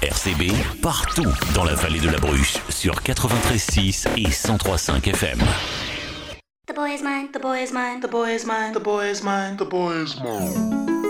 RCB, partout dans la vallée de la Bruche, sur 93.6 et 103.5 FM. The boy is mine, the boy is mine, the boy is mine, the boy is mine, the boy is mine.